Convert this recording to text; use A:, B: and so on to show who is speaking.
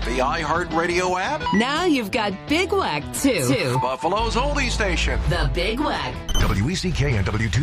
A: The iHeartRadio app.
B: Now you've got Big Wack, too.
A: Buffalo's oldie station.
B: The Big Wack.
C: WECK and W2